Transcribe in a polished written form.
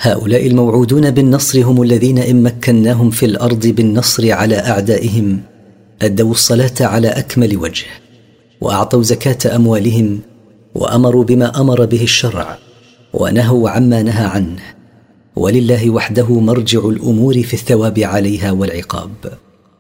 هؤلاء الموعودون بالنصر هم الذين إن مكناهم في الأرض بالنصر على أعدائهم أدوا الصلاة على أكمل وجه، وأعطوا زكاة أموالهم، وأمروا بما أمر به الشرع، ونهوا عما نهى عنه، ولله وحده مرجع الأمور في الثواب عليها والعقاب.